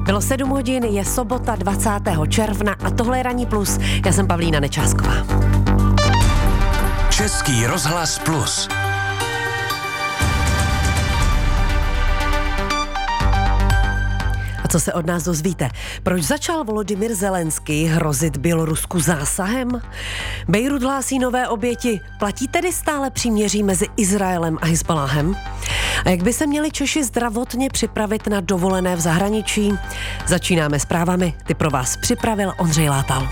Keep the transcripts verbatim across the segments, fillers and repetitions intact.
Bylo sedm hodin, je sobota dvacátého června a tohle je Ranní plus. Já jsem Pavlína Nečásková. Český rozhlas plus. A co se od nás dozvíte? Proč začal Volodymyr Zelenský hrozit Bělorusku zásahem? Bejrút hlásí nové oběti. Platí tedy stále příměří mezi Izraelem a Hizbaláhem? A jak by se měli Češi zdravotně připravit na dovolené v zahraničí? Začínáme zprávami. Ty pro vás připravil Ondřej Látal.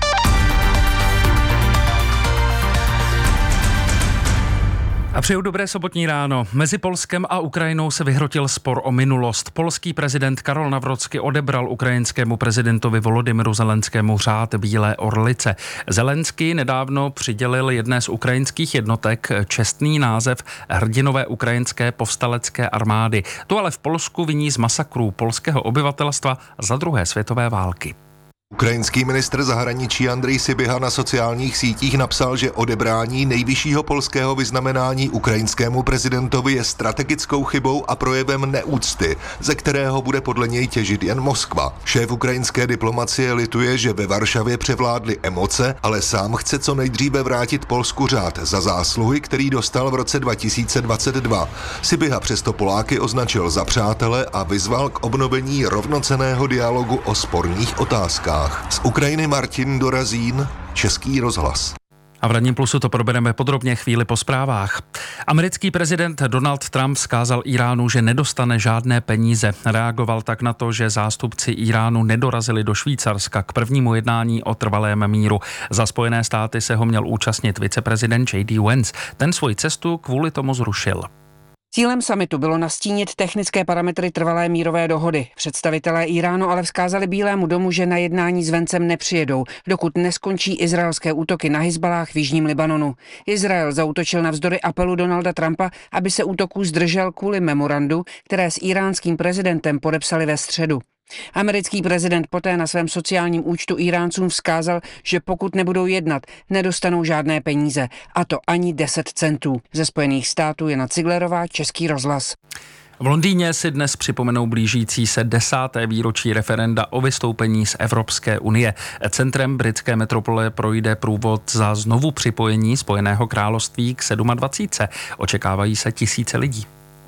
A přeju dobré sobotní ráno. Mezi Polskem a Ukrajinou se vyhrotil spor o minulost. Polský prezident Karol Nawrocki odebral ukrajinskému prezidentovi Volodymyru Zelenskému řád Bílé orlice. Zelenský nedávno přidělil jedné z ukrajinských jednotek čestný název Hrdinové ukrajinské povstalecké armády. To ale v Polsku viní z masakrů polského obyvatelstva za druhé světové války. Ukrajinský ministr zahraničí Andrej Sybiha na sociálních sítích napsal, že odebrání nejvyššího polského vyznamenání ukrajinskému prezidentovi je strategickou chybou a projevem neúcty, ze kterého bude podle něj těžit jen Moskva. Šéf ukrajinské diplomacie lituje, že ve Varšavě převládly emoce, ale sám chce co nejdříve vrátit Polsku řád za zásluhy, který dostal v roce dva tisíce dvacet dva. Sybiha přesto Poláky označil za přátele a vyzval k obnovení rovnocenného dialogu o sporných otázkách. Z Ukrajiny Martin Dorazín, Český rozhlas. A v Ranním plusu to probereme podrobně chvíli po zprávách. Americký prezident Donald Trump vzkázal Íránu, že nedostane žádné peníze. Reagoval tak na to, že zástupci Íránu nedorazili do Švýcarska k prvnímu jednání o trvalém míru. Za Spojené státy se ho měl účastnit viceprezident J D Vance. Ten svoji cestu kvůli tomu zrušil. Cílem summitu bylo nastínit technické parametry trvalé mírové dohody. Představitelé Íránu ale vzkázali Bílému domu, že na jednání s Vencem nepřijedou, dokud neskončí izraelské útoky na Hizbalách v jižním Libanonu. Izrael zaútočil navzdory apelu Donalda Trumpa, aby se útoků zdržel kvůli memorandu, které s íránským prezidentem podepsali ve středu. Americký prezident poté na svém sociálním účtu Íráncům vzkázal, že pokud nebudou jednat, nedostanou žádné peníze, a to ani deset centů. Ze Spojených států Jana Ciglerová, Český rozhlas. V Londýně si dnes připomenou blížící se desáté výročí referenda o vystoupení z Evropské unie. Centrem britské metropole projde průvod za znovu připojení Spojeného království k dvacítce sedm. Očekávají se tisíce lidí.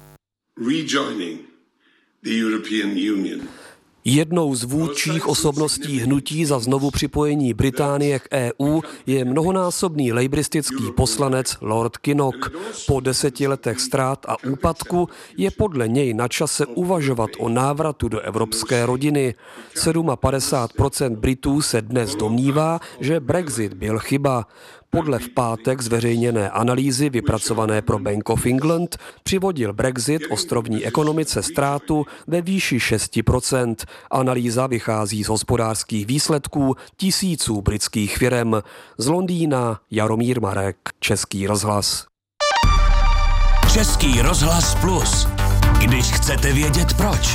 Rejoining the European Union. Jednou z vůdčích osobností hnutí za znovu připojení Británie k E U je mnohonásobný lejbristický poslanec Lord Kinnock. Po deseti letech ztrát a úpadku je podle něj na čase uvažovat o návratu do evropské rodiny. padesát sedm procent Britů se dnes domnívá, že Brexit byl chyba. Podle v pátek zveřejněné analýzy vypracované pro Bank of England přivodil Brexit ostrovní ekonomice ztrátu ve výši šest procent. Analýza vychází z hospodářských výsledků tisíců britských firem. Z Londýna Jaromír Marek, Český rozhlas. Český rozhlas plus. Když chcete vědět proč.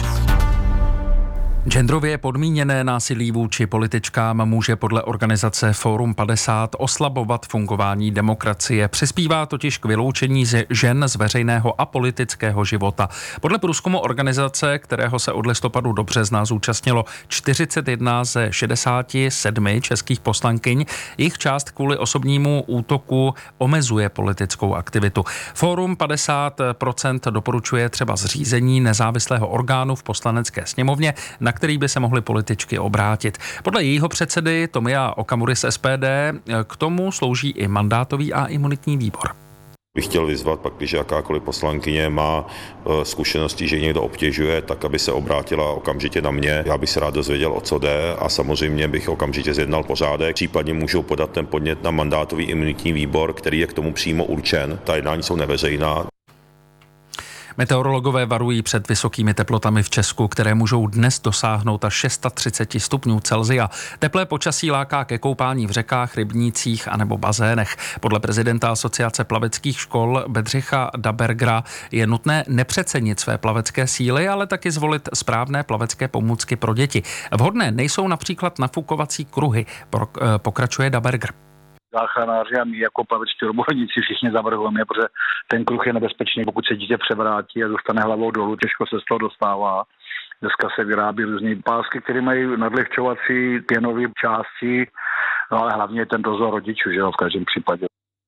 Genderově podmíněné násilí vůči političkám může podle organizace Fórum padesát oslabovat fungování demokracie. Přispívá totiž k vyloučení žen z veřejného a politického života. Podle průzkumu organizace, kterého se od listopadu do března zúčastnilo čtyřicet jedna ze šedesáti sedmi českých poslankyň, jejich část kvůli osobnímu útoku omezuje politickou aktivitu. Fórum padesát procent doporučuje třeba zřízení nezávislého orgánu v poslanecké sněmovně, na který by se mohly političky obrátit. Podle jejího předsedy Tomia Okamury z S P D k tomu slouží i mandátový a imunitní výbor. Bych chtěl vyzvat, pak když jakákoliv poslankyně má zkušenosti, že někdo obtěžuje, tak aby se obrátila okamžitě na mě. Já bych se rád dozvěděl, o co jde, a samozřejmě bych okamžitě zjednal pořádek. Případně můžou podat ten podnět na mandátový imunitní výbor, který je k tomu přímo určen. Ta jednání jsou neveřejná. Meteorologové varují před vysokými teplotami v Česku, které můžou dnes dosáhnout až třicet šest stupňů Celsia. Teplé počasí láká ke koupání v řekách, rybnících anebo bazénech. Podle prezidenta Asociace plaveckých škol Bedřicha Dabergera je nutné nepřecenit své plavecké síly, ale taky zvolit správné plavecké pomůcky pro děti. Vhodné nejsou například nafukovací kruhy, pokračuje Daberger. Záchranáři a my jako plavečtí odborníci všichni zavrhujeme, protože ten kruh je nebezpečný, pokud se dítě převrátí a zůstane hlavou dolů, těžko se z toho dostává. Dneska se vyrábí různé pásky, které mají nadlehčovací pěnové části, no ale hlavně ten dozor rodičů, že jo, v každém případě.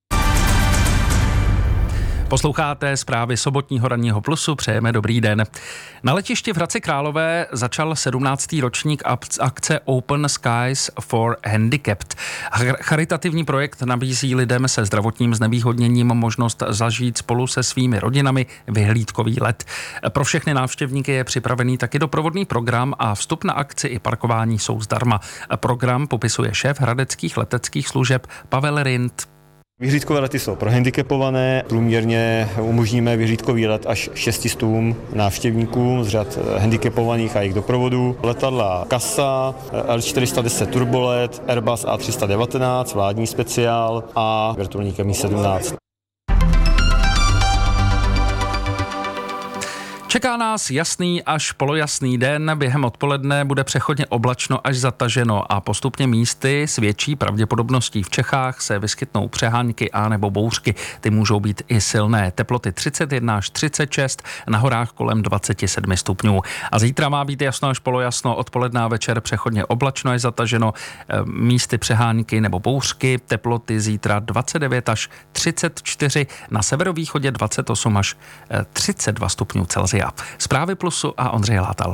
Posloucháte zprávy sobotního ranního Plusu, přejeme dobrý den. Na letišti v Hradci Králové začal sedmnáctý ročník akce Open Skies for Handicapped. Charitativní projekt nabízí lidem se zdravotním znevýhodněním možnost zažít spolu se svými rodinami vyhlídkový let. Pro všechny návštěvníky je připravený taky doprovodný program a vstup na akci i parkování jsou zdarma. Program popisuje šéf hradeckých leteckých služeb Pavel Rindt. Vyhlídkové lety jsou pro handicapované, průměrně umožníme vyhlídkový let až šestistům návštěvníkům z řad handicapovaných a jejich doprovodů. Letadla Casa, L čtyři sta deset turbolet, Airbus A tři sta devatenáct, vládní speciál a vrtulník M I sedmnáct. Čeká nás jasný až polojasný den, během odpoledne bude přechodně oblačno až zataženo a postupně místy s větší pravděpodobností v Čechách se vyskytnou přehánky a nebo bouřky. Ty můžou být i silné. Teploty třicet jedna až třicet šest, na horách kolem dvacet sedm stupňů. A zítra má být jasno až polojasno, odpoledne a večer přechodně oblačno až zataženo, místy přehánky nebo bouřky. Teploty zítra dvacet devět až třicet čtyři, na severovýchodě dvacet osm až třicet dva stupňů Celsia. Zprávy Plusu a Ondřej Látal.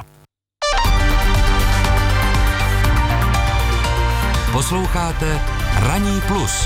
Posloucháte Ranní Plus.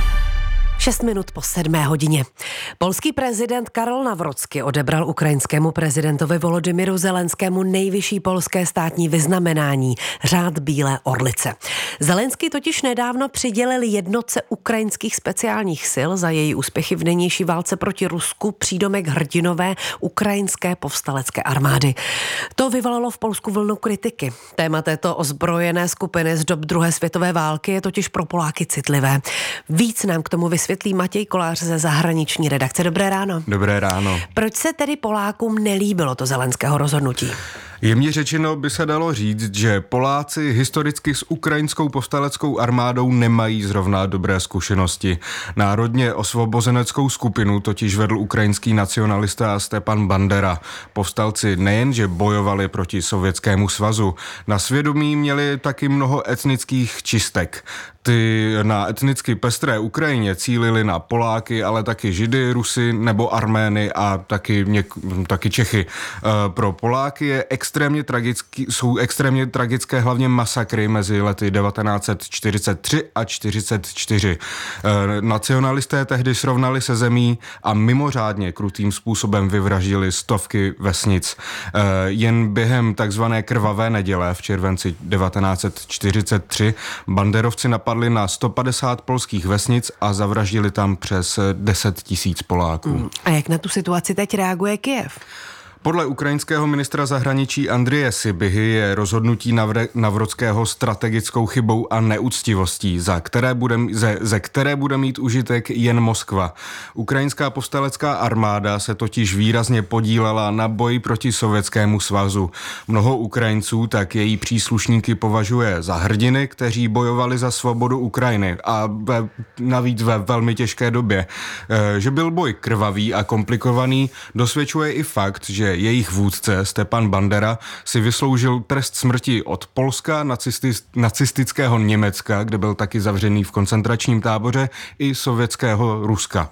Šest minut po sedmé hodině. Polský prezident Karol Nawrocki odebral ukrajinskému prezidentovi Volodymyru Zelenskému nejvyšší polské státní vyznamenání, řád Bílé orlice. Zelenský totiž nedávno přidělil jednotce ukrajinských speciálních sil za její úspěchy v nynější válce proti Rusku přídomek hrdinové ukrajinské povstalecké armády. To vyvolalo v Polsku vlnu kritiky. Téma této ozbrojené skupiny z dob druhé světové války je totiž pro Poláky citlivé. Víc nám k tomu vysvětlí Vysvětlí Matěj Kolář ze zahraniční redakce. Dobré ráno. Dobré ráno. Proč se tedy Polákům nelíbilo to Zelenského rozhodnutí? Jemně řečeno by se dalo říct, že Poláci historicky s ukrajinskou povstaleckou armádou nemají zrovna dobré zkušenosti. Národně osvobozeneckou skupinu totiž vedl ukrajinský nacionalista Stepan Bandera. Povstalci nejenže bojovali proti Sovětskému svazu, na svědomí měli taky mnoho etnických čistek. Ty na etnicky pestré Ukrajině cílili na Poláky, ale taky Židy, Rusy nebo Armény a taky, něk- taky Čechy. E, pro Poláky je extrémně tragický, jsou extrémně tragické hlavně masakry mezi lety devatenáct set čtyřicet tři a čtyřicet čtyři. E, nacionalisté tehdy srovnali se zemí a mimořádně krutým způsobem vyvraždili stovky vesnic. E, jen během takzvané krvavé neděle v červenci devatenáct set čtyřicet tři banderovci napadli na sto padesát polských vesnic a zavraždili tam přes deset tisíc Poláků. Hmm. A jak na tu situaci teď reaguje Kyjev? Podle ukrajinského ministra zahraničí Andreje Sybihy je rozhodnutí Nawrockého strategickou chybou a neúctivostí, za které bude, ze, ze které bude mít užitek jen Moskva. Ukrajinská povstalecká armáda se totiž výrazně podílela na boji proti Sovětskému svazu. Mnoho Ukrajinců tak její příslušníky považuje za hrdiny, kteří bojovali za svobodu Ukrajiny a ve, navíc ve velmi těžké době. E, že byl boj krvavý a komplikovaný, dosvědčuje i fakt, že jejich vůdce Stepan Bandera si vysloužil trest smrti od Polska, nacistického Německa, kde byl taky zavřený v koncentračním táboře, i sovětského Ruska.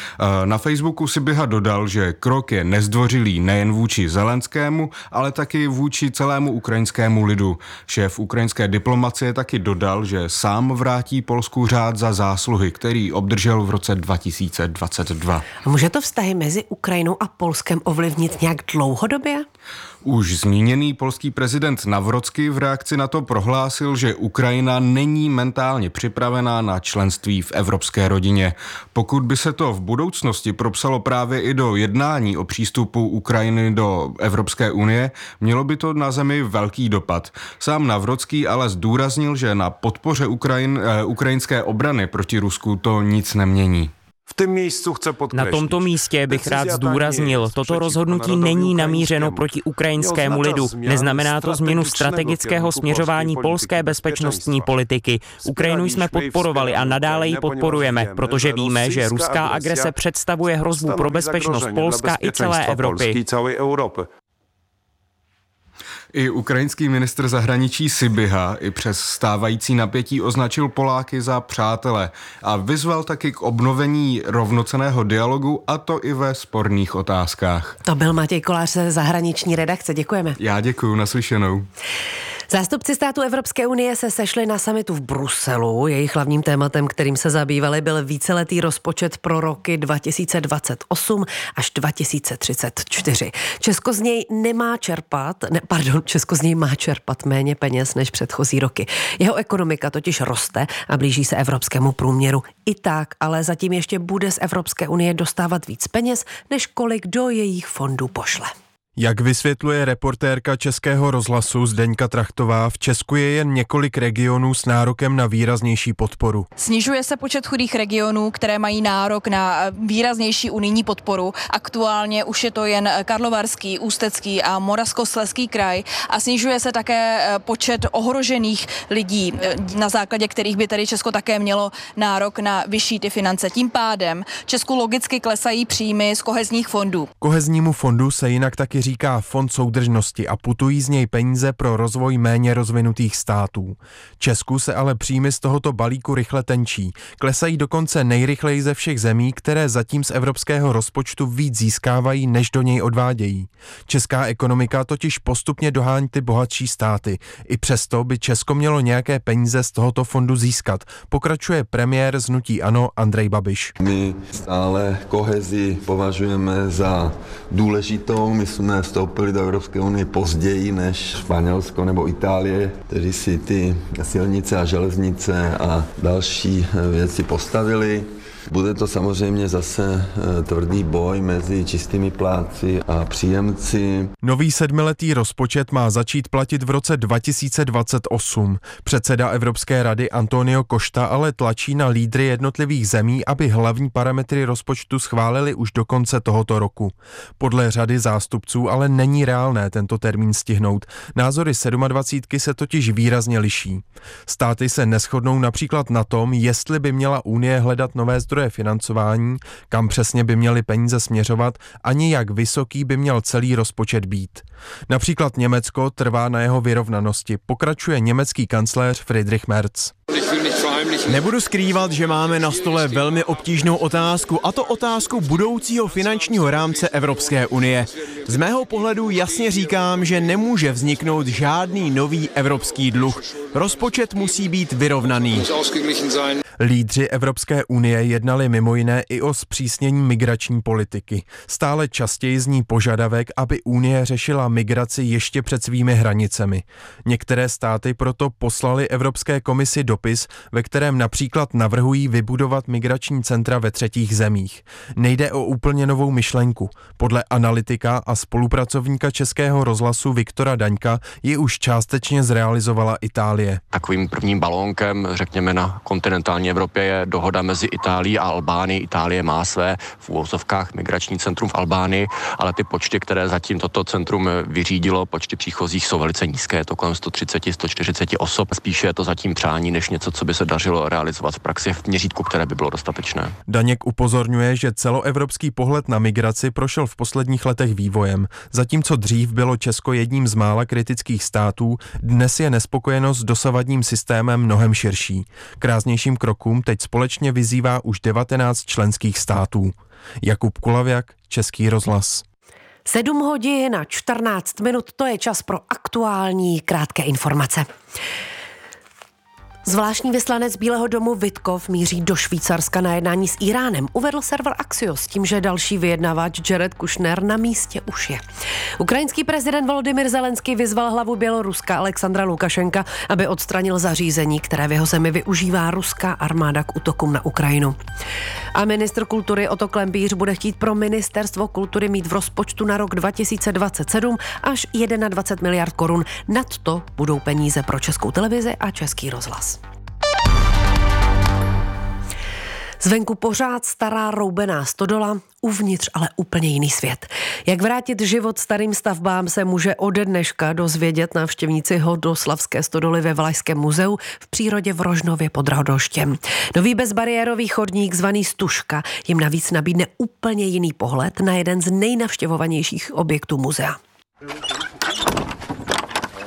Na Facebooku Sybiha dodal, že krok je nezdvořilý nejen vůči Zelenskému, ale taky vůči celému ukrajinskému lidu. Šéf ukrajinské diplomacie taky dodal, že sám vrátí Polsku řád za zásluhy, který obdržel v roce dva tisíce dvacet dva. A může to vztahy mezi Ukrajinou a Polskem ovlivnit nějak dlouhodobě? Už zmíněný polský prezident Nawrocki v reakci na to prohlásil, že Ukrajina není mentálně připravená na členství v evropské rodině. Pokud by se to v budoucnosti propsalo právě i do jednání o přístupu Ukrajiny do Evropské unie, mělo by to na zemi velký dopad. Sám Nawrocki ale zdůraznil, že na podpoře Ukrajin, eh, ukrajinské obrany proti Rusku to nic nemění. Na tomto místě bych rád zdůraznil, toto rozhodnutí není namířeno proti ukrajinskému lidu. Neznamená to změnu strategického směřování polské bezpečnostní politiky. Ukrajinu jsme podporovali a nadále ji podporujeme, protože víme, že ruská agrese představuje hrozbu pro bezpečnost Polska i celé Evropy. I ukrajinský ministr zahraničí Sybiha i přes stávající napětí označil Poláky za přátele a vyzval taky k obnovení rovnocenného dialogu, a to i ve sporných otázkách. To byl Matěj Kolář ze zahraniční redakce. Děkujeme. Já děkuju, naslyšenou. Zástupci států Evropské unie se sešli na summitu v Bruselu. Jejich hlavním tématem, kterým se zabývali, byl víceletý rozpočet pro roky dva tisíce dvacet osm až dva tisíce třicet čtyři. Česko z něj nemá čerpat, ne, pardon, Česko z něj má čerpat méně peněz než předchozí roky. Jeho ekonomika totiž roste a blíží se evropskému průměru. I tak, ale zatím ještě bude z Evropské unie dostávat víc peněz, než kolik do jejich fondů pošle. Jak vysvětluje reportérka Českého rozhlasu Zdeňka Trachtová, v Česku je jen několik regionů s nárokem na výraznější podporu. Snižuje se počet chudých regionů, které mají nárok na výraznější unijní podporu. Aktuálně už je to jen Karlovarský, Ústecký a Moravskoslezský kraj a snižuje se také počet ohrožených lidí, na základě kterých by tedy Česko také mělo nárok na vyšší ty finance. Tím pádem Česku logicky klesají příjmy z kohezních fondů. Koheznímu fondu se jinak taky říká Fond soudržnosti a putují z něj peníze pro rozvoj méně rozvinutých států. Česku se ale příjmy z tohoto balíku rychle tenčí. Klesají dokonce nejrychleji ze všech zemí, které zatím z evropského rozpočtu víc získávají, než do něj odvádějí. Česká ekonomika totiž postupně dohání ty bohatší státy. I přesto by Česko mělo nějaké peníze z tohoto fondu získat, pokračuje premiér z hnutí ANO Andrej Babiš. My stále kohezi považujeme za důležitou. My jsme vstoupili do Evropské unie později než Španělsko nebo Itálie, kteří si ty silnice a železnice a další věci postavili. Bude to samozřejmě zase tvrdý boj mezi čistými plátci a příjemci. Nový sedmiletý rozpočet má začít platit v roce dva tisíce dvacet osm. Předseda Evropské rady Antonio Costa ale tlačí na lídry jednotlivých zemí, aby hlavní parametry rozpočtu schválili už do konce tohoto roku. Podle řady zástupců ale není reálné tento termín stihnout. Názory sedmadvacítky se totiž výrazně liší. Státy se neshodnou například na tom, jestli by měla Unie hledat nové zdroje financování, kam přesně by měly peníze směřovat, ani jak vysoký by měl celý rozpočet být. Například Německo trvá na jeho vyrovnanosti, pokračuje německý kancléř Friedrich Merz. Nebudu skrývat, že máme na stole velmi obtížnou otázku, a to otázku budoucího finančního rámce Evropské unie. Z mého pohledu jasně říkám, že nemůže vzniknout žádný nový evropský dluh. Rozpočet musí být vyrovnaný. Lídři Evropské unie jednali mimo jiné i o zpřísnění migrační politiky. Stále častěji zní požadavek, aby Unie řešila migraci ještě před svými hranicemi. Některé státy proto poslali Evropské komisi dopis, ve kterém například navrhují vybudovat migrační centra ve třetích zemích. Nejde o úplně novou myšlenku. Podle analytika a spolupracovníka Českého rozhlasu Viktora Daňka ji už částečně zrealizovala Itálie. Takovým prvním balónkem, řekněme, na kontinentální Evropě je dohoda mezi Itálií a Albánií. Itálie má své v úvozovkách migrační centrum v Albánii, ale ty počty, které zatím toto centrum vyřídilo, počty příchozích jsou velice nízké, je to kolem sto třicet až sto čtyřicet osob. Spíše je to zatím přání, než něco, co by se dařilo realizovat v praxi v měřítku, které by bylo dostatečné. Daněk upozorňuje, že celoevropský pohled na migraci prošel v posledních letech vývojem. Zatímco dřív bylo Česko jedním z mála kritických států, dnes je nespokojenost s dosavadním systémem mnohem širší. K ráznějším krokům teď společně vyzývá už devatenáct členských států. Jakub Kulavěk, Český rozhlas. sedm hodin a čtrnáct minut, to je čas pro aktuální krátké informace. Zvláštní vyslanec Bílého domu Witkov míří do Švýcarska na jednání s Iránem. Uvedl server Axios tím, že další vyjednavač Jared Kushner na místě už je. Ukrajinský prezident Volodymyr Zelenský vyzval hlavu Běloruska Alexandra Lukašenka, aby odstranil zařízení, které v jeho zemi využívá ruská armáda k útokům na Ukrajinu. A ministr kultury Otto Klempíř bude chtít pro ministerstvo kultury mít v rozpočtu na rok dva tisíce dvacet sedm až dvacet jedna miliard korun. Nad to budou peníze pro Českou televizi a Český rozhlas. Zvenku pořád stará roubená stodola, uvnitř ale úplně jiný svět. Jak vrátit život starým stavbám se může ode dneška dozvědět návštěvníci Hodoslavské stodoly ve Valašském muzeu v přírodě v Rožnově pod Radhoštěm. Nový bezbariérový chodník zvaný Stužka jim navíc nabídne úplně jiný pohled na jeden z nejnavštěvovanějších objektů muzea.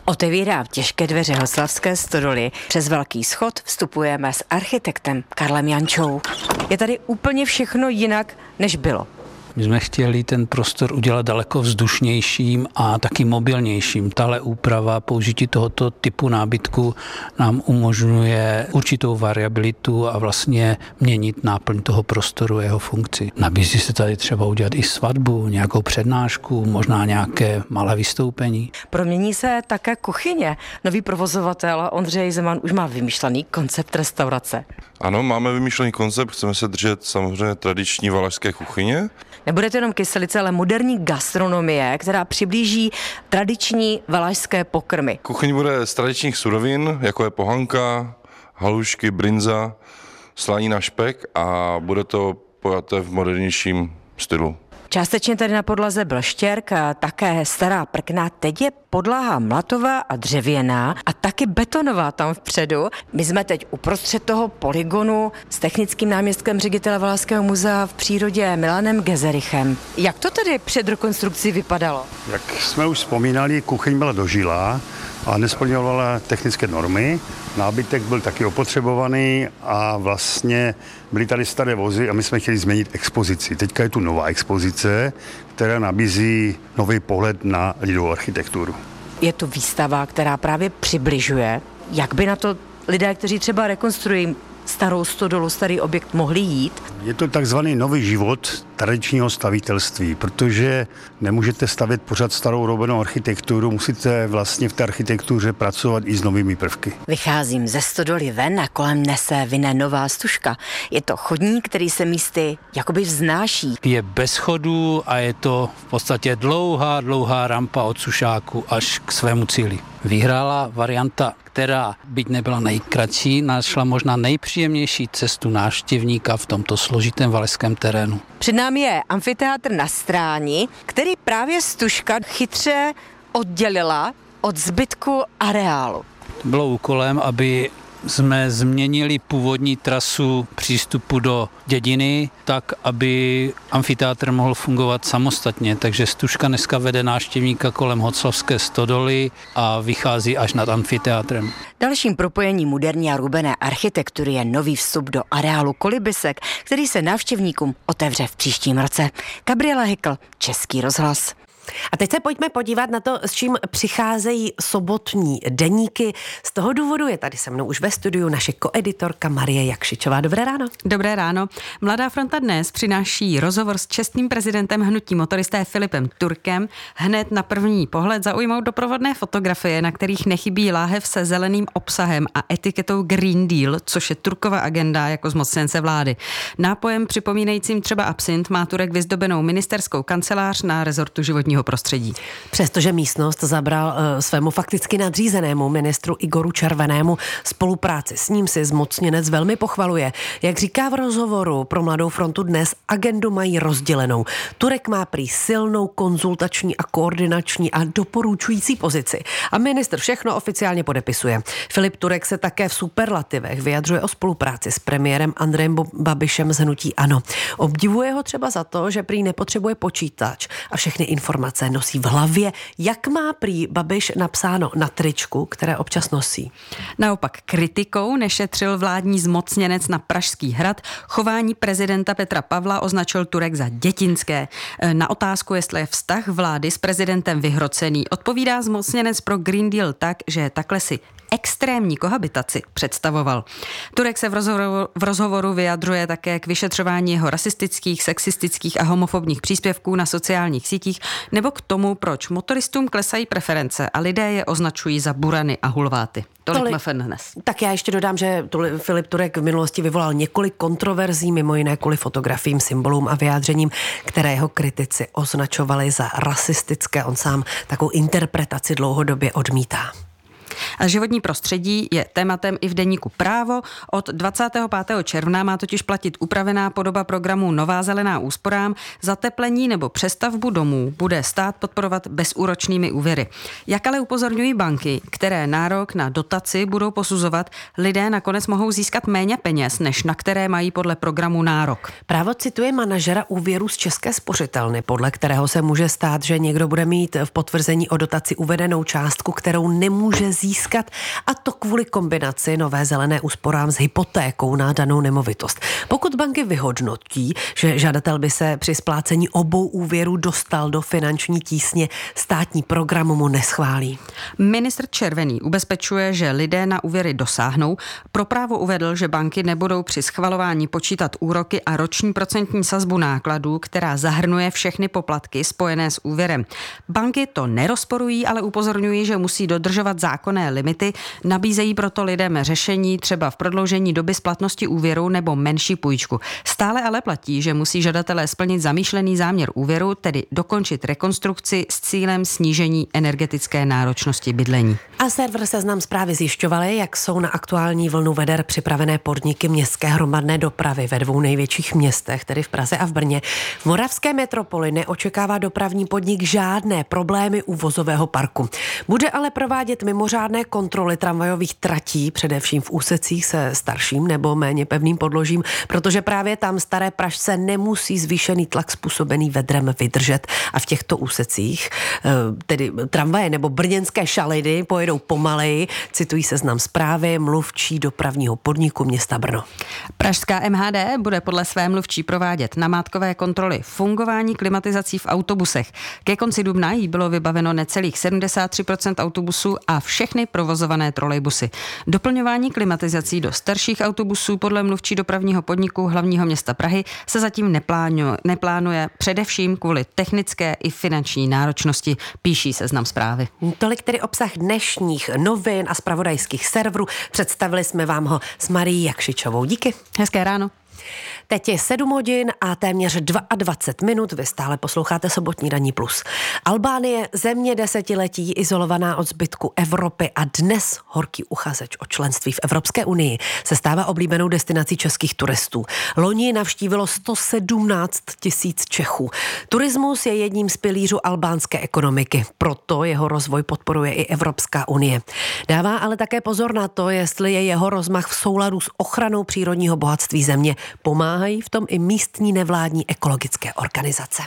Otevírá těžké dveře Hoslavské stodoly. Přes velký schod vstupujeme s architektem Karlem Jančou. Je tady úplně všechno jinak, než bylo. My jsme chtěli ten prostor udělat daleko vzdušnějším a taky mobilnějším. Tahle úprava použití tohoto typu nábytku nám umožňuje určitou variabilitu a vlastně měnit náplň toho prostoru, jeho funkci. Nabízí se tady třeba udělat i svatbu, nějakou přednášku, možná nějaké malé vystoupení. Promění se také kuchyně. Nový provozovatel Ondřej Zeman už má vymyšlený koncept restaurace. Ano, máme vymyšlený koncept, chceme se držet samozřejmě tradiční valašské kuchyně. Nebude to jenom kyselice, ale moderní gastronomie, která přiblíží tradiční valašské pokrmy. Kuchyň bude z tradičních surovin, jako je pohanka, halušky, brinza, slanina, špek a bude to pojaté v modernějším stylu. Částečně tady na podlaze byl štěrk, také stará prkna, teď je podlaha mlatová a dřevěná a taky betonová tam vpředu. My jsme teď uprostřed toho polygonu s technickým náměstkem ředitele Valašského muzea v přírodě Milanem Gezerichem. Jak to tedy před rekonstrukcí vypadalo? Jak jsme už vzpomínali, kuchyň byla dožilá a nesplňovala technické normy. Nábytek byl taky opotřebovaný a vlastně byly tady staré vozy a my jsme chtěli změnit expozici. Teďka je tu nová expozice, která nabízí nový pohled na lidovou architekturu. Je to výstava, která právě přibližuje, jak by na to lidé, kteří třeba rekonstruují starou stodolu, starý objekt, mohli jít. Je to takzvaný nový život tradičního stavitelství, protože nemůžete stavět pořád starou roubenou architekturu, musíte vlastně v té architektuře pracovat i s novými prvky. Vycházím ze stodoly ven a kolem mne se vyne nová stužka. Je to chodník, který se místy jakoby vznáší. Je bez chodů a je to v podstatě dlouhá, dlouhá rampa od sušáku až k svému cíli. Vyhrála varianta, která byť nebyla nejkratší, našla možná nejpříjemnější cestu návštěvníka v tomto složitém valašském terénu. Před námi je amfiteátr na Stráni, který právě stužka chytře oddělila od zbytku areálu. Bylo úkolem, aby jsme změnili původní trasu přístupu do dědiny tak, aby amfiteátr mohl fungovat samostatně. Takže stužka dneska vede návštěvníka kolem Hoclavské stodoly a vychází až nad amfiteátrem. Dalším propojením moderní a rubené architektury je nový vstup do areálu Kolibysek, který se návštěvníkům otevře v příštím roce. Gabriela Hykl, Český rozhlas. A teď se pojďme podívat na to, s čím přicházejí sobotní deníky. Z toho důvodu je tady se mnou už ve studiu naše koeditorka Marie Jakšičová. Dobré ráno. Dobré ráno. Mladá fronta dnes přináší rozhovor s čestným prezidentem hnutí motoristé Filipem Turkem. Hned na první pohled zaujmou doprovodné fotografie, na kterých nechybí láhev se zeleným obsahem a etiketou Green Deal, což je Turkova agenda jako zmocněnce vlády. Nápojem připomínajícím třeba absint má Turek vyzdobenou ministerskou kancelář na rezortu životního prostředí. Přestože místnost zabral uh, svému fakticky nadřízenému ministru Igoru Červenému, spolupráci s ním si zmocněnec velmi pochvaluje. Jak říká v rozhovoru pro Mladou frontu dnes, agendu mají rozdělenou. Turek má prý silnou konzultační a koordinační a doporučující pozici. A ministr všechno oficiálně podepisuje. Filip Turek se také v superlativech vyjadřuje o spolupráci s premiérem Andrejem Babišem z hnutí ANO. Obdivuje ho třeba za to, že prý nepotřebuje počítač a všechny informace nosí v hlavě, jak má prý Babiš napsáno na tričku, které občas nosí. Naopak kritikou nešetřil vládní zmocněnec na Pražský hrad. Chování prezidenta Petra Pavla označil Turek za dětinské. Na otázku, jestli je vztah vlády s prezidentem vyhrocený, odpovídá zmocněnec pro Green Deal tak, že takhle si extrémní kohabitaci představoval. Turek se v rozhovoru, v rozhovoru vyjadřuje také k vyšetřování jeho rasistických, sexistických a homofobních příspěvků na sociálních sítích nebo k tomu, proč motoristům klesají preference a lidé je označují za burany a hulváty. Tolik Mafen dnes. Tak já ještě dodám, že Filip Turek v minulosti vyvolal několik kontroverzí, mimo jiné kvůli fotografiím, symbolům a vyjádřením, které jeho kritici označovali za rasistické. On sám takovou interpretaci dlouhodobě odmítá. A životní prostředí je tématem i v deníku Právo. Od dvacátého pátého června má totiž platit upravená podoba programu Nová zelená úsporám. Zateplení nebo přestavbu domů bude stát podporovat bezúročnými úvěry. Jak ale upozorňují banky, které nárok na dotaci budou posuzovat, lidé nakonec mohou získat méně peněz, než na které mají podle programu nárok. Právo cituje manažera úvěru z České spořitelny, podle kterého se může stát, že někdo bude mít v potvrzení o dotaci uvedenou částku, kterou nemůže získat, a to kvůli kombinaci Nové zelené úsporám s hypotékou na danou nemovitost. Pokud banky vyhodnotí, že žadatel by se při splácení obou úvěrů dostal do finanční tísně, státní program mu neschválí. Ministr Červený ubezpečuje, že lidé na úvěry dosáhnou. Pro Právo uvedl, že banky nebudou při schvalování počítat úroky a roční procentní sazbu nákladů, která zahrnuje všechny poplatky spojené s úvěrem. Banky to nerozporují, ale upozorňují, že musí dodržovat zákonné limity, nabízejí proto lidem řešení třeba v prodloužení doby splatnosti úvěru nebo menší půjčku. Stále ale platí, že musí žadatelé splnit zamýšlený záměr úvěru, tedy dokončit rekonstrukci s cílem snížení energetické náročnosti bydlení. A server Seznam Zprávy zjišťovali, jak jsou na aktuální vlnu veder připravené podniky městské hromadné dopravy ve dvou největších městech, tedy v Praze a v Brně. V moravské metropoli neočekává dopravní podnik žádné problémy u vozového parku. Bude ale provádět mimořádné kontroly tramvajových tratí, především v úsecích se starším nebo méně pevným podložím, protože právě tam staré Pražce nemusí zvýšený tlak způsobený vedrem vydržet. A v těchto úsecích, tedy tramvaje nebo brněnské šalidy, pojedou pomaleji, citují Seznam Zprávy mluvčí dopravního podniku města Brno. Pražská M H D bude podle své mluvčí provádět namátkové kontroly fungování klimatizací v autobusech. Ke konci dubna jí bylo vybaveno necelých sedmdesát tři procent autobusů a všechny provozované trolejbusy. Doplňování klimatizací do starších autobusů podle mluvčí dopravního podniku hlavního města Prahy se zatím neplánuje, neplánuje především kvůli technické i finanční náročnosti, píší Seznam Zprávy. Tolik tedy obsah dnešních novin a zpravodajských serverů. Představili jsme vám ho s Marií Jakšičovou. Díky. Hezké ráno. Teď je sedm hodin a téměř dvacet dva minut. Vy stále posloucháte Sobotní ranní plus. Albánie, země desetiletí izolovaná od zbytku Evropy a dnes horký uchazeč o členství v Evropské unii, se stává oblíbenou destinací českých turistů. Loni navštívilo sto sedmnáct tisíc Čechů. Turismus je jedním z pilířů albánské ekonomiky, proto jeho rozvoj podporuje i Evropská unie. Dává ale také pozor na to, jestli je jeho rozmach v souladu s ochranou přírodního bohatství země. Pomáhají v tom i místní nevládní ekologické organizace.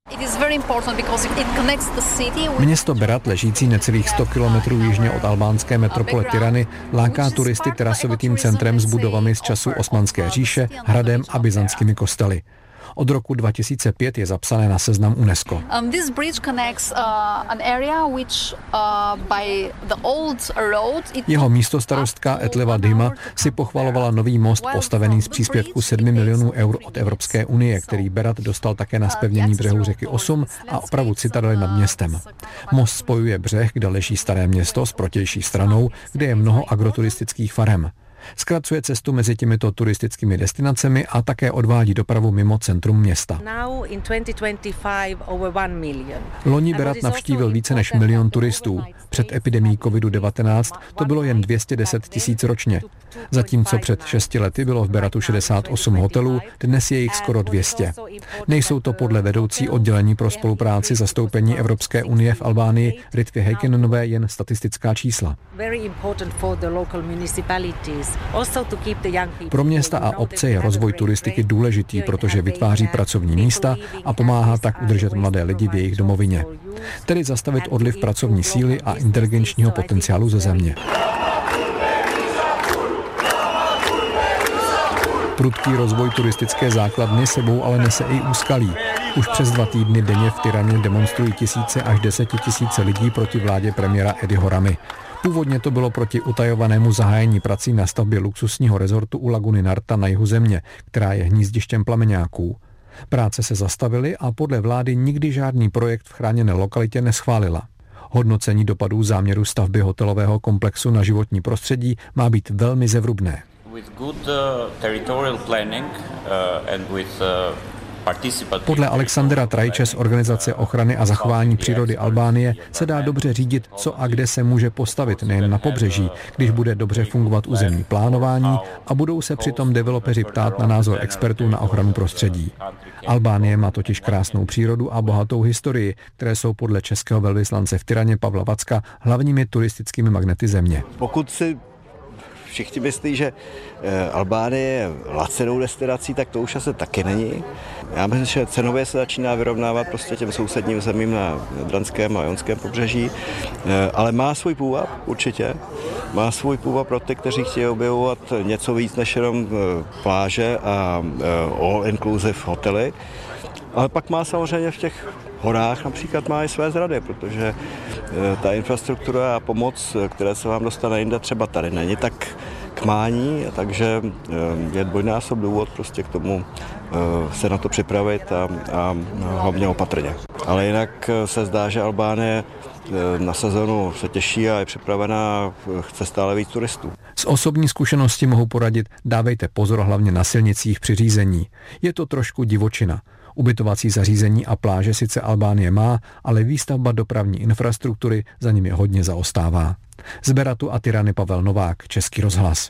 Město Berat, ležící necelých sto kilometrů jižně od albánské metropole Tirany, láká turisty terasovitým centrem s budovami z času Osmanské říše, hradem a byzantskými kostely. Od roku dva tisíce pět je zapsané na seznam UNESCO. Jeho místostarostka Etleva Dima si pochvalovala nový most postavený z příspěvku sedmi milionů eur od Evropské unie, který Berat dostal také na zpevnění břehu řeky Osum a opravu citadely nad městem. Most spojuje břeh, kde leží staré město, s protější stranou, kde je mnoho agroturistických farem. Zkracuje cestu mezi těmito turistickými destinacemi a také odvádí dopravu mimo centrum města. Loni Berat navštívil více než milion turistů. Před epidemií kovidu devatenáct to bylo jen dvě stě deset tisíc ročně. Zatímco před šesti lety bylo v Beratu šedesát osm hotelů, dnes je jich skoro dvě stě. Nejsou to podle vedoucí oddělení pro spolupráci zastoupení Evropské unie v Albánii Ritvy Heikinenové jen statistická čísla. Pro města a obce je rozvoj turistiky důležitý, protože vytváří pracovní místa a pomáhá tak udržet mladé lidi v jejich domovině. Tedy zastavit odliv pracovní síly a inteligenčního potenciálu ze země. Prudký rozvoj turistické základny sebou ale nese i úskalí. Už přes dva týdny denně v Tiraně demonstrují tisíce až desetitisíce lidí proti vládě premiéra Ediho Ramy. Původně to bylo proti utajovanému zahájení prací na stavbě luxusního rezortu u laguny Narta na jihu země, která je hnízdištěm plameňáků. Práce se zastavily a podle vlády nikdy žádný projekt v chráněné lokalitě neschválila. Hodnocení dopadů záměru stavby hotelového komplexu na životní prostředí má být velmi zevrubné. Podle Alexandra Trajče z Organizace ochrany a zachování přírody Albánie se dá dobře řídit, co a kde se může postavit nejen na pobřeží, když bude dobře fungovat územní plánování a budou se přitom developeři ptát na názor expertů na ochranu prostředí. Albánie má totiž krásnou přírodu a bohatou historii, které jsou podle českého velvyslance v Tiraně Pavla Vacka hlavními turistickými magnety země. Pokud si všichni myslí, že Albánie je lacinou destinací, tak to už asi taky není. Já myslím, že cenově se začíná vyrovnávat prostě těm sousedním zemím na Jadranském a Jonském pobřeží, ale má svůj půvab, určitě. Má svůj půvab pro ty, kteří chtějí objevovat něco víc než jenom pláže a all-inclusive hotely. Ale pak má samozřejmě v těch horách například má i své zrady, protože ta infrastruktura a pomoc, které se vám dostane jinde, třeba tady není tak k mání, takže je dvojnásob důvod prostě k tomu se na to připravit a, a hlavně opatrně. Ale jinak se zdá, že Albánie na sezonu se těší a je připravená, chce stále víc turistů. Z osobní zkušenosti mohu poradit, dávejte pozor hlavně na silnicích při řízení. Je to trošku divočina. Ubytovací zařízení a pláže sice Albánie má, ale výstavba dopravní infrastruktury za nimi hodně zaostává. Z Beratu a Tirany Pavel Novák, Český rozhlas.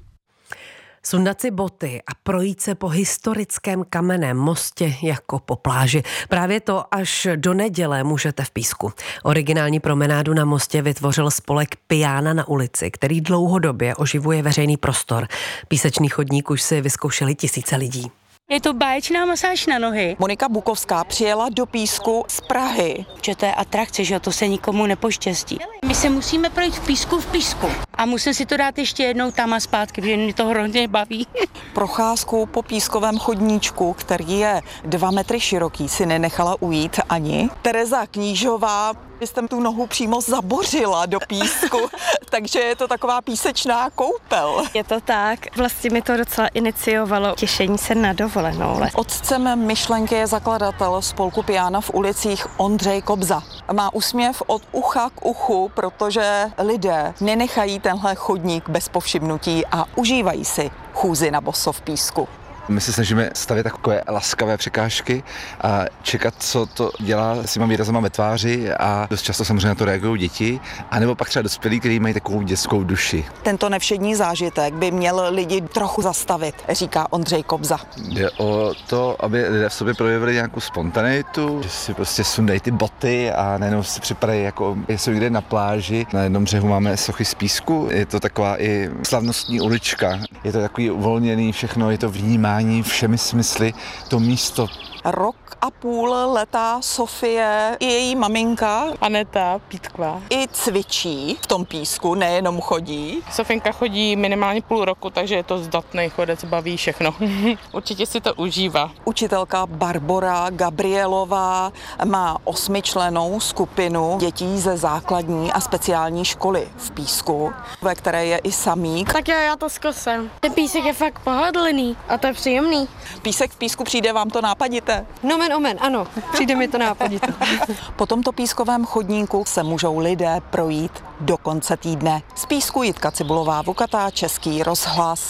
Sundat si boty a projít se po historickém kamenném mostě jako po pláži. Právě to až do neděle můžete v Písku. Originální promenádu na mostě vytvořil spolek Piana na ulici, který dlouhodobě oživuje veřejný prostor. Písečný chodník už si vyzkoušeli tisíce lidí. Je to báječná masáž na nohy. Monika Bukovská přijela do Písku z Prahy. Že to je atrakce, že to se nikomu nepoštěstí. My se musíme projít v Písku v Písku. A musím si to dát ještě jednou tam a zpátky, protože mě to hrozně baví. Procházku po pískovém chodníčku, který je dva metry široký, si nenechala ujít ani. Tereza Knížová, vy jste tu nohu přímo zabořila do písku, takže je to taková písečná koupel. Je to tak. Vlastně mi to docela iniciovalo těšení se na dovolenou. Otcem myšlenky je zakladatel spolku Piana v ulicích Ondřej Kobza. Má úsměv od ucha k uchu, protože lidé nenechají tenhle chodník bez povšimnutí a užívají si chůzi na boso v písku. My se snažíme stavět takové laskavé překážky a čekat, co to dělá s těma výrazama ve tváři a dost často samozřejmě na to reagují děti, anebo pak třeba dospělí, kteří mají takovou dětskou duši. Tento nevšední zážitek by měl lidi trochu zastavit, říká Ondřej Kobza. Jde o to, aby lidé v sobě projevili nějakou spontanitu, že si prostě sundají ty boty a najednou si připadají, jako jsou někde na pláži. Na jednom břehu máme sochy z písku, je to taková i slavnostní ulička, je to takový uvolněný všechno, je to vnímání všemi smysly, to místo. Rok a půl letá Sofie i její maminka Aneta Pítková i cvičí v tom písku, nejenom chodí. Sofinka chodí minimálně půl roku, takže je to zdatný chodec, baví všechno. Určitě si to užívá. Učitelka Barbora Gabrielová má osmičlennou skupinu dětí ze základní a speciální školy v Písku, ve které je i samík. Tak já, já to zkusím. Ten písek je fakt pohodlný a to je příjemný. Písek v Písku přijde vám to nápadité? Nomen omen, ano, přijde mi to nápadité. Po tomto pískovém chodníku se můžou lidé projít do konce týdne. Z Písku Jitka Cibulová, Vukatá, Český rozhlas.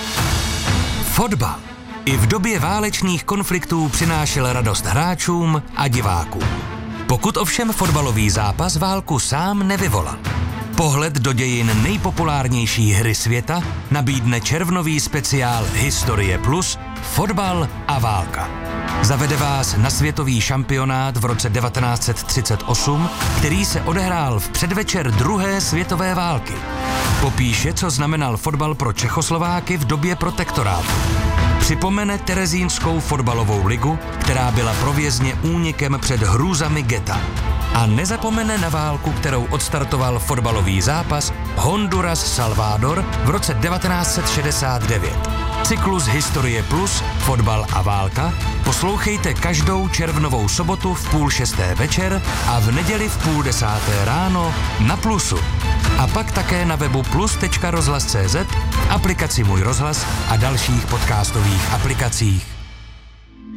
Fotbal i v době válečných konfliktů přinášel radost hráčům a divákům. Pokud ovšem fotbalový zápas válku sám nevyvolal. Pohled do dějin nejpopulárnější hry světa nabídne červnový speciál Historie plus, fotbal a válka. Zavede vás na světový šampionát v roce devatenáct set třicet osm, který se odehrál v předvečer druhé světové války. Popíše, co znamenal fotbal pro Čechoslováky v době protektorátu. Připomene terezínskou fotbalovou ligu, která byla pro vězně únikem před hrůzami geta. A nezapomene na válku, kterou odstartoval fotbalový zápas Honduras-Salvador v roce devatenáct set šedesát devět. Cyklus Historie plus, fotbal a válka poslouchejte každou červnovou sobotu v půl šesté večer a v neděli v půl desáté ráno na Plusu. A pak také na webu plus tečka rozhlas tečka cé zet, aplikaci Můj rozhlas a dalších podcastových aplikacích.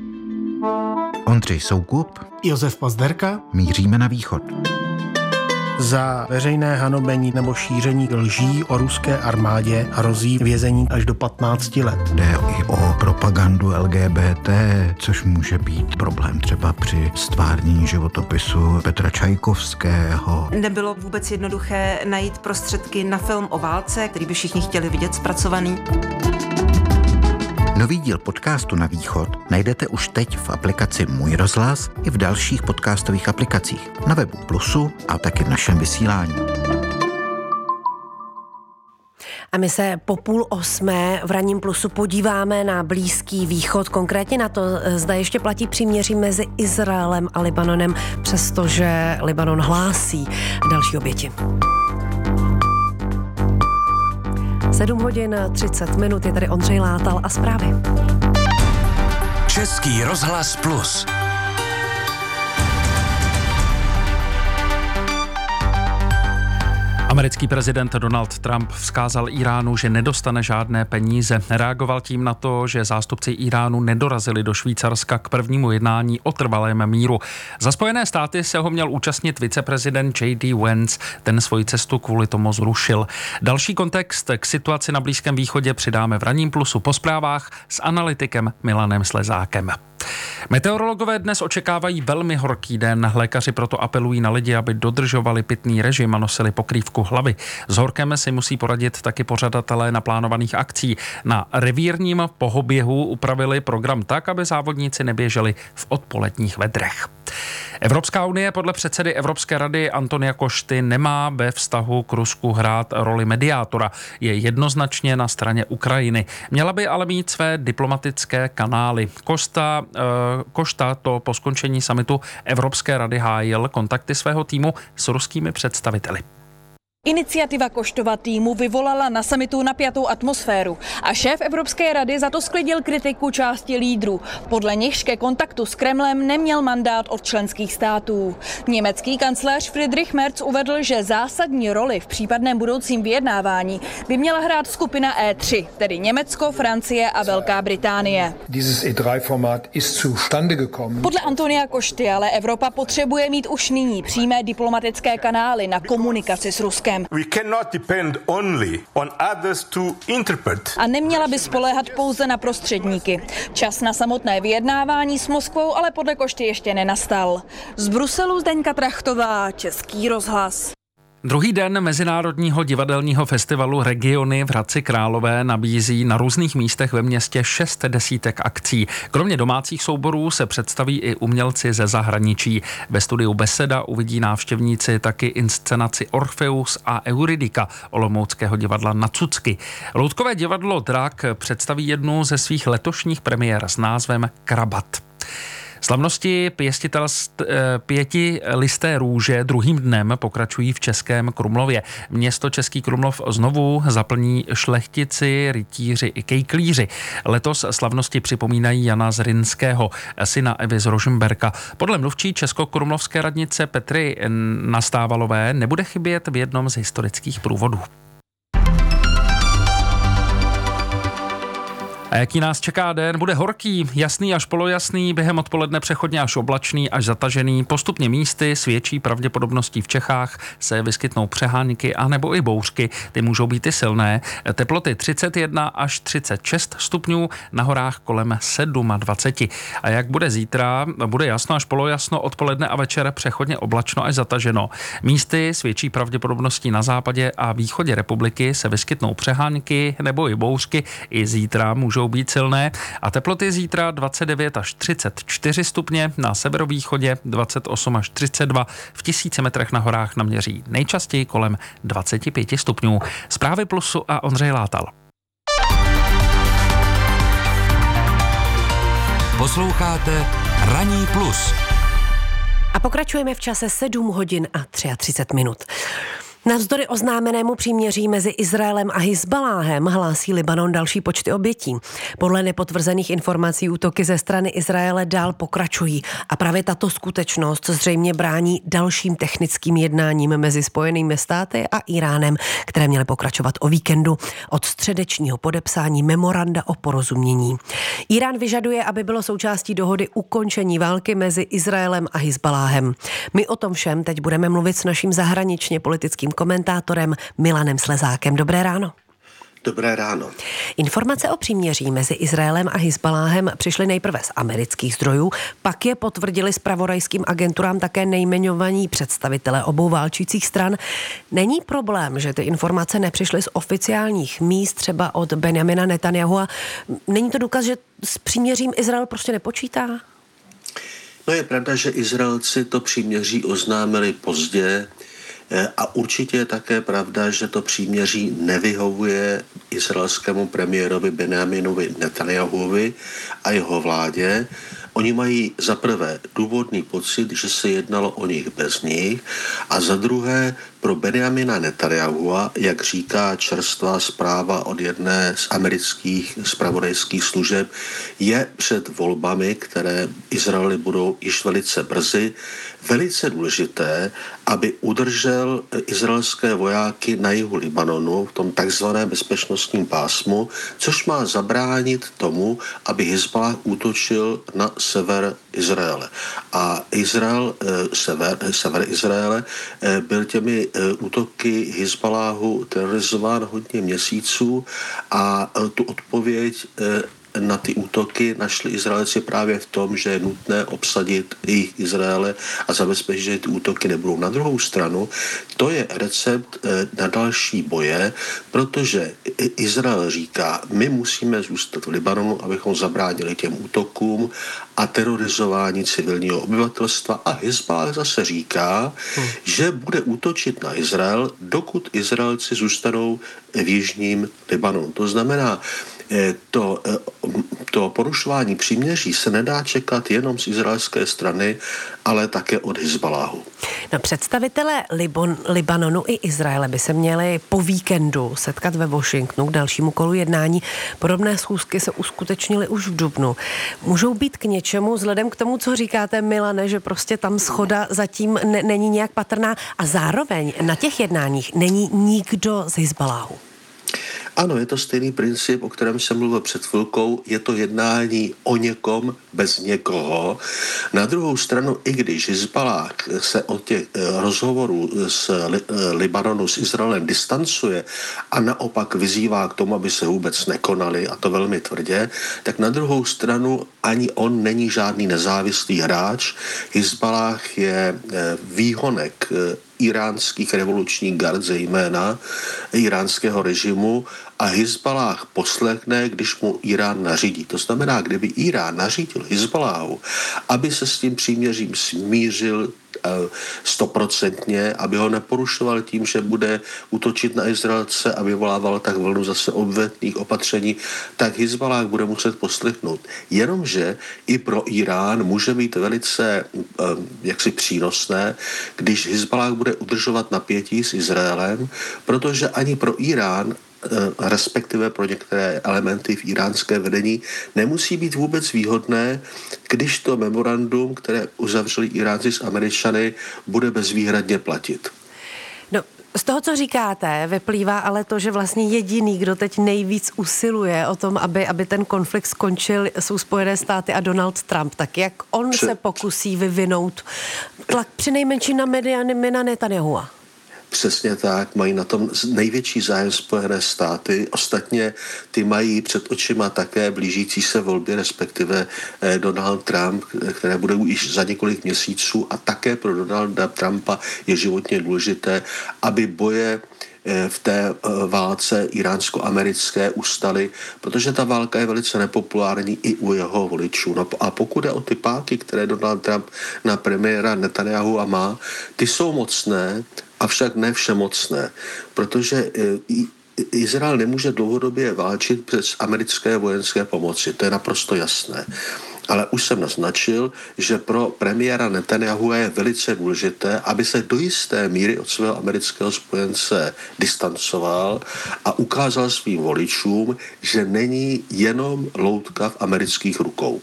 Ondřej Soukup, Josef Pazderka. Míříme na východ. Za veřejné hanobení nebo šíření lží o ruské armádě hrozí vězení až do patnácti let. Jde i o propagandu L G B T, což může být problém třeba při stvárnění životopisu Petra Čajkovského. Nebylo vůbec jednoduché najít prostředky na film o válce, který by všichni chtěli vidět zpracovaný. Nový díl podcastu Na východ najdete už teď v aplikaci Můj rozhlas i v dalších podcastových aplikacích, na webu Plusu a taky v našem vysílání. A my se po půl osmé v ranním Plusu podíváme na Blízký východ, konkrétně na to, zda ještě platí příměří mezi Izraelem a Libanonem, přestože Libanon hlásí další oběti. sedm hodin třicet minut, je tady Ondřej Látal a zprávy. Český rozhlas Plus. Americký prezident Donald Trump vzkázal Iránu, že nedostane žádné peníze. Reagoval tím na to, že zástupci Iránu nedorazili do Švýcarska k prvnímu jednání o trvalém míru. Za Spojené státy se ho měl účastnit viceprezident J D Vance, ten svoji cestu kvůli tomu zrušil. Další kontext k situaci na Blízkém východě přidáme v ranním Plusu po zprávách s analytikem Milanem Slezákem. Meteorologové dnes očekávají velmi horký den. Lékaři proto apelují na lidi, aby dodržovali pitný režim a nosili pokrývku hlavy. S horkem si musí poradit taky pořadatelé naplánovaných akcí. Na revírním pohoběhu upravili program tak, aby závodníci neběželi v odpoledních vedrech. Evropská unie podle předsedy Evropské rady Antonia Košty nemá ve vztahu k Rusku hrát roli mediátora. Je jednoznačně na straně Ukrajiny. Měla by ale mít své diplomatické kanály. Košta, eh, Košta to po skončení summitu Evropské rady hájil kontakty svého týmu s ruskými představiteli. Iniciativa Koštova týmu vyvolala na summitu napjatou atmosféru a šéf Evropské rady za to sklidil kritiku části lídrů. Podle nichž ke kontaktu s Kremlem neměl mandát od členských států. Německý kancléř Friedrich Merz uvedl, že zásadní roli v případném budoucím vyjednávání by měla hrát skupina E tři, tedy Německo, Francie a Velká Británie. Podle Antonia Košty ale Evropa potřebuje mít už nyní přímé diplomatické kanály na komunikaci s Ruskem. We cannot depend only on others to interpret. A neměla by spoléhat pouze na prostředníky. Čas na samotné vyjednávání s Moskvou ale podle Košty ještě nenastal. Z Bruselu Zdeňka Trachtová, Český rozhlas. Druhý den Mezinárodního divadelního festivalu Regiony v Hradci Králové nabízí na různých místech ve městě šest desítek akcí. Kromě domácích souborů se představí i umělci ze zahraničí. Ve studiu Beseda uvidí návštěvníci taky inscenaci Orfeus a Euridika Olomouckého divadla Na Cucky. Loutkové divadlo Drak představí jednu ze svých letošních premiér s názvem Krabat. Slavnosti pěti listé růže druhým dnem pokračují v Českém Krumlově. Město Český Krumlov znovu zaplní šlechtici, rytíři i kejklíři. Letos slavnosti připomínají Jana Zrinského, syna Evy z Rožmberka. Podle mluvčí českokrumlovské radnice Petry Nastávalové nebude chybět v jednom z historických průvodů. A jaký nás čeká den? Bude horký, jasný až polojasný, během odpoledne přechodně až oblačný, až zatažený. Postupně místy s větší pravděpodobností v Čechách se vyskytnou přehánky a nebo i bouřky. Ty můžou být i silné. Teploty třicet jedna až třicet šest stupňů, na horách kolem dvacet sedm. A jak bude zítra? Bude jasno až polojasno, odpoledne a večer přechodně oblačno až zataženo. Místy s větší pravděpodobností na západě a východě republiky se vyskytnou přehánky nebo i bouřky. I zítra můžou být silné a teploty zítra dvacet devět až třicet čtyři stupně, na severovýchodě dvacet osm až třicet dva, v tisíci metrech na horách naměří nejčastěji kolem dvacet pět stupňů. Zprávy Plusu a Ondřej Látal. Posloucháte Ranní Plus. A pokračujeme v čase sedm hodin a třicet tři minut. Navzdory oznámenému příměří mezi Izraelem a Hizbaláhem hlásí Libanon další počty obětí. Podle nepotvrzených informací útoky ze strany Izraele dál pokračují a právě tato skutečnost zřejmě brání dalším technickým jednáním mezi Spojenými státy a Iránem, které měly pokračovat o víkendu od středečního podepsání memoranda o porozumění. Irán vyžaduje, aby bylo součástí dohody ukončení války mezi Izraelem a Hizbaláhem. My o tom všem teď budeme mluvit s naším zahraničně politickým komentátorem Milanem Slezákem. Dobré ráno. Dobré ráno. Informace o příměří mezi Izraelem a Hizbaláhem přišly nejprve z amerických zdrojů, pak je potvrdili zpravodajským agenturám také nejmenovaní představitelé obou válčících stran. Není problém, že ty informace nepřišly z oficiálních míst, třeba od Benjamina Netanyahua. Není to důkaz, že s příměřím Izrael prostě nepočítá? No je pravda, že Izraelci to příměří oznámili pozdě, a určitě je také pravda, že to příměří nevyhovuje izraelskému premiérovi Benjaminovi Netanyahuovi a jeho vládě. Oni mají za prvé důvodný pocit, že se jednalo o nich bez nich, a za druhé pro Benjamina Netanyahua, jak říká čerstvá zpráva od jedné z amerických zpravodajských služeb, je před volbami, které Izraeli budou již velice brzy, velice důležité, aby udržel izraelské vojáky na jihu Libanonu v tom takzvaném bezpečnostním pásmu, což má zabránit tomu, aby Hizbaláh útočil na sever Izraele. A Izrael, sever, sever Izraele byl těmi útoky Hizbaláhu terorizován hodně měsíců a tu odpověď na ty útoky našli Izraelci právě v tom, že je nutné obsadit jejich Izraele a zabezpečit, že ty útoky nebudou. Na druhou stranu, to je recept na další boje, protože Izrael říká, my musíme zůstat v Libanonu, abychom zabránili těm útokům a terorizování civilního obyvatelstva, a Hizbaláh zase říká, hmm. že bude útočit na Izrael, dokud Izraelci zůstanou v jižním Libanonu. To znamená, To, to porušování příměří se nedá čekat jenom z izraelské strany, ale také od Hizbaláhu. No, představitelé Libon, Libanonu i Izraele by se měli po víkendu setkat ve Washingtonu k dalšímu kolu jednání. Podobné schůzky se uskutečnily už v dubnu. Můžou být k něčemu, vzhledem k tomu, co říkáte, Milane, že prostě tam shoda zatím ne, není nějak patrná a zároveň na těch jednáních není nikdo z Hizbaláhu. Ano, je to stejný princip, o kterém jsem mluvil před chvilkou. Je to jednání o někom bez někoho. Na druhou stranu, i když Hizbaláh se od těch rozhovorů s Libanonu, s Izraelem distancuje a naopak vyzývá k tomu, aby se vůbec nekonali, a to velmi tvrdě, tak na druhou stranu ani on není žádný nezávislý hráč. Hizbaláh je výhonek iránských revolučních gard, zejména iránského režimu, a Hizbaláh poslechne, když mu Irán nařídí. To znamená, kdyby Irán nařídil Hizbaláhu, aby se s tím příměřím smířil stoprocentně, aby ho neporušoval tím, že bude útočit na Izraelce a vyvolával tak vlnu zase odvetných opatření, tak Hizbaláh bude muset poslechnout. Jenomže i pro Irán může být velice jaksi přínosné, když Hizbaláh bude udržovat napětí s Izraelem, protože ani pro Irán, respektive pro některé elementy v iránské vedení, nemusí být vůbec výhodné, když to memorandum, které uzavřeli Iránci s Američany, bude bezvýhradně platit. No, z toho, co říkáte, vyplývá ale to, že vlastně jediný, kdo teď nejvíc usiluje o tom, aby, aby ten konflikt skončil, jsou Spojené státy a Donald Trump. Tak jak on Pře- se pokusí vyvinout tlak přinejmenším na Benjamina Netanyahua? Přesně tak, mají na tom největší zájem Spojené státy. Ostatně ty mají před očima také blížící se volby, respektive Donald Trump, které budou již za několik měsíců, a také pro Donalda Trumpa je životně důležité, aby boje v té válce iránsko-americké ustaly, protože ta válka je velice nepopulární i u jeho voličů. No a pokud jde o ty páky, které Donald Trump na premiéra Netanyahua má, ty jsou mocné, avšak ne všemocné, protože Izrael nemůže dlouhodobě válčit bez americké vojenské pomoci, to je naprosto jasné. ale už jsem naznačil, že pro premiéra Netanyahu je velice důležité, aby se do jisté míry od svého amerického spojence distancoval a ukázal svým voličům, že není jenom loutka v amerických rukou.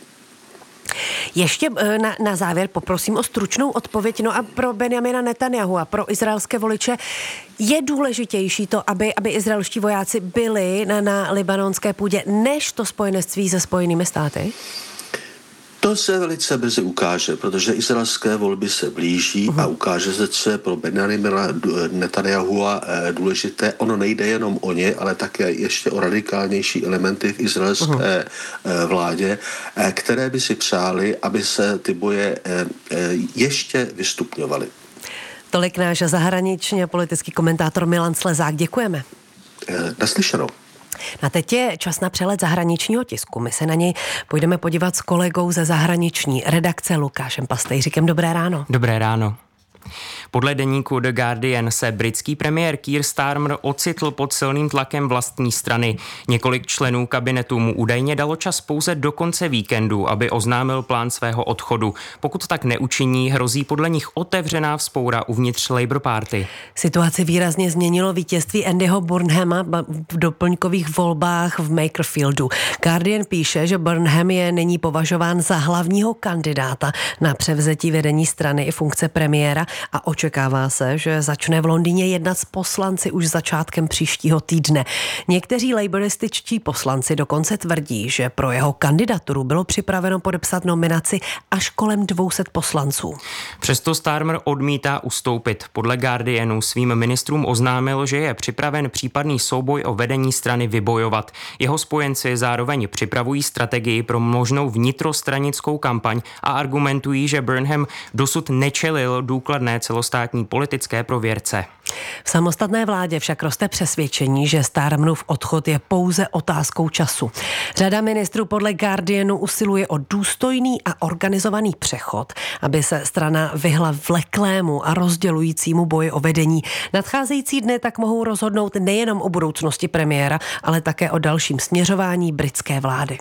Ještě na, na závěr poprosím o stručnou odpověď. No a pro Benjamina Netanyahu a pro izraelské voliče je důležitější to, aby, aby izraelští vojáci byli na, na libanonské půdě, než to spojenectví se Spojenými státy? To se velice brzy ukáže, protože izraelské volby se blíží uh-huh. a ukáže se, co je pro Benjamina Netanyahua důležité. Ono nejde jenom o ně, ale také ještě o radikálnější elementy v izraelské uh-huh. vládě, které by si přáli, aby se ty boje ještě vystupňovaly. Tolik náš zahraniční a politický komentátor Milan Slezák. Děkujeme. Naslyšenou. A teď je čas na přehled zahraničního tisku. My se na něj půjdeme podívat s kolegou ze zahraniční redakce Lukášem Pastejříkem. Dobré ráno. Dobré ráno. Podle deníku The Guardian se britský premiér Keir Starmer ocitl pod silným tlakem vlastní strany. Několik členů kabinetu mu údajně dalo čas pouze do konce víkendu, aby oznámil plán svého odchodu. Pokud tak neučiní, hrozí podle nich otevřená vzpoura uvnitř Labour Party. Situaci výrazně změnilo vítězství Andyho Burnhama v doplňkových volbách v Makerfieldu. Guardian píše, že Burnham je nyní považován za hlavního kandidáta na převzetí vedení strany i funkce premiéra a očekává se, že začne v Londýně jednat s poslanci už začátkem příštího týdne. Někteří laborističtí poslanci dokonce tvrdí, že pro jeho kandidaturu bylo připraveno podepsat nominaci až kolem dvě stě poslanců. Přesto Starmer odmítá ustoupit. Podle Guardianu svým ministrům oznámil, že je připraven případný souboj o vedení strany vybojovat. Jeho spojenci zároveň připravují strategii pro možnou vnitrostranickou kampaň a argumentují, že Burnham dosud nečelil důkladné celostátní politické prověrce. V samostatné vládě však roste přesvědčení, že Starmerův odchod je pouze otázkou času. Řada ministrů podle Guardianu usiluje o důstojný a organizovaný přechod, aby se strana vyhla vleklému a rozdělujícímu boji o vedení. Nadcházející dny tak mohou rozhodnout nejenom o budoucnosti premiéra, ale také o dalším směřování britské vlády.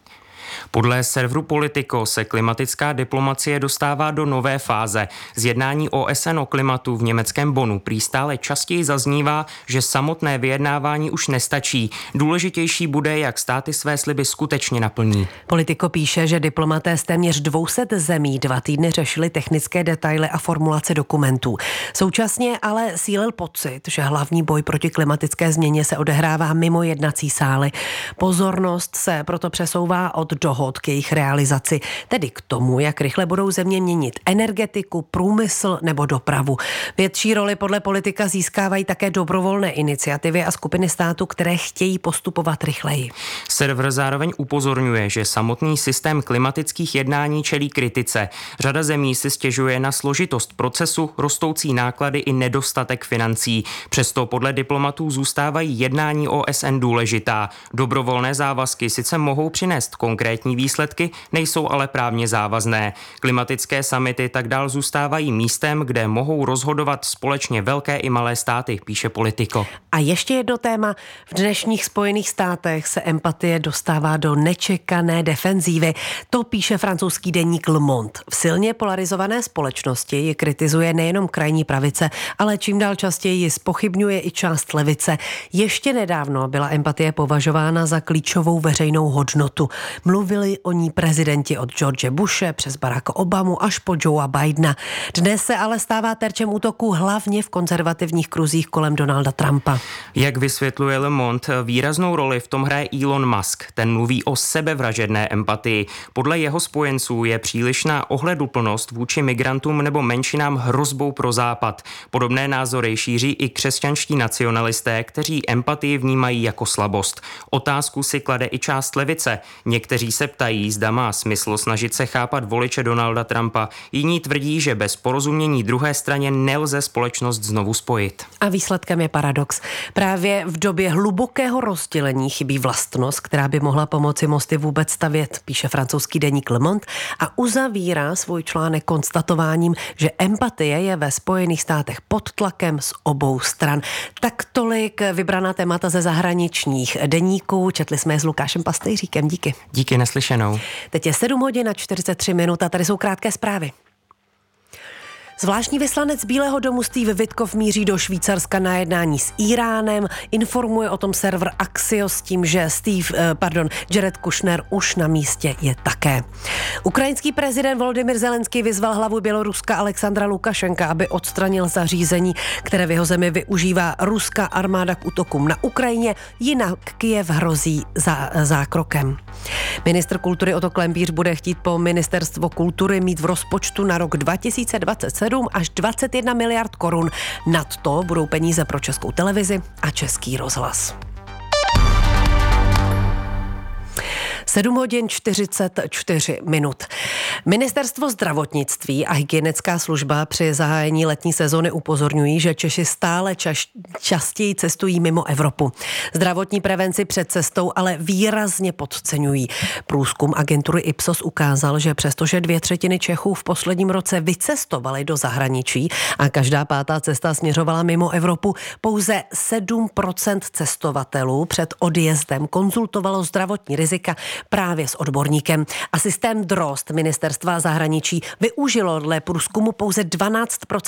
Podle serveru Politico se klimatická diplomacie dostává do nové fáze. Z jednání O S N o klimatu v německém Bonnu prý stále častěji zaznívá, že samotné vyjednávání už nestačí. Důležitější bude, jak státy své sliby skutečně naplní. Politico píše, že diplomaté z téměř dvě stě zemí dva týdny řešili technické detaily a formulace dokumentů. Současně ale sílil pocit, že hlavní boj proti klimatické změně se odehrává mimo jednací sály. Pozornost se proto přesouvá od dohod k jejich realizaci, tedy k tomu, jak rychle budou země měnit energetiku, průmysl nebo dopravu. Větší roli podle Politika získávají také dobrovolné iniciativy a skupiny států, které chtějí postupovat rychleji. Server zároveň upozorňuje, že samotný systém klimatických jednání čelí kritice. Řada zemí si stěžuje na složitost procesu, rostoucí náklady i nedostatek financí. Přesto podle diplomatů zůstávají jednání O S N důležitá. Dobrovolné závazky sice mohou přinést konkrétní výsledky, nejsou ale právně závazné. Klimatické summity tak dál zůstávají místem, kde mohou rozhodovat společně velké i malé státy, píše Politico. A ještě jedno téma. V dnešních Spojených státech se empatie dostává do nečekané defenzívy. To píše francouzský deník Le Monde. V silně polarizované společnosti ji kritizuje nejenom krajní pravice, ale čím dál častěji ji zpochybňuje i část levice. Ještě nedávno byla empatie považována za klíčovou veřejnou hodnotu. Mluvili o ní prezidenti od George Bushe přes Baracka Obamu až po Joea Bidena. Dnes se ale stává terčem útoku hlavně v konzervativních kruzích kolem Donalda Trumpa. Jak vysvětluje Le Monde, výraznou roli v tom hraje Elon Musk. Ten mluví o sebevražedné empatii. Podle jeho spojenců je přílišná ohleduplnost vůči migrantům nebo menšinám hrozbou pro Západ. Podobné názory šíří i křesťanští nacionalisté, kteří empatii vnímají jako slabost. Otázku si klade i část levice. Někteří se ptají, zda má smysl snažit se chápat voliče Donalda Trumpa. Jiní tvrdí, že bez porozumění druhé straně nelze společnost znovu spojit. A výsledkem je paradox. Právě v době hlubokého rozdělení chybí vlastnost, která by mohla pomoci mosty vůbec stavět, píše francouzský deník Le Monde a uzavírá svůj článek konstatováním, že empatie je ve Spojených státech pod tlakem z obou stran. Tak tolik vybraná témata ze zahraničních deníků. Četli jsme je s Lukášem Pastejříkem. Díky. Díky, neslyšenou. Naslyšenou. Teď je sedm hodin a čtyřicet tři minut a tady jsou krátké zprávy. Zvláštní vyslanec Bílého domu Steve Witkoff míří do Švýcarska na jednání s Iránem. Informuje o tom server Axios s tím, že Steve, pardon, Jared Kushner už na místě je také. Ukrajinský prezident Volodymyr Zelenský vyzval hlavu Běloruska Alexandra Lukašenka, aby odstranil zařízení, které v jeho zemi využívá ruská armáda k útokům na Ukrajině, jinak Kyjev hrozí za, zákrokem. Ministr kultury Otto Klempíř bude chtít po ministerstvo kultury mít v rozpočtu na rok dva tisíce dvacet sedm až dvacet jedna miliard korun. Nad to budou peníze pro Českou televizi a Český rozhlas. sedm hodin čtyřicet čtyři minut. Ministerstvo zdravotnictví a hygienická služba při zahájení letní sezony upozorňují, že Češi stále čas, častěji cestují mimo Evropu. Zdravotní prevenci před cestou ale výrazně podceňují. Průzkum agentury Ipsos ukázal, že přestože dvě třetiny Čechů v posledním roce vycestovali do zahraničí a každá pátá cesta směřovala mimo Evropu, pouze sedm procent cestovatelů před odjezdem konzultovalo zdravotní rizika právě s odborníkem. A systém D R O S T ministerstva zahraničí využilo dle průzkumu pouze dvanáct procent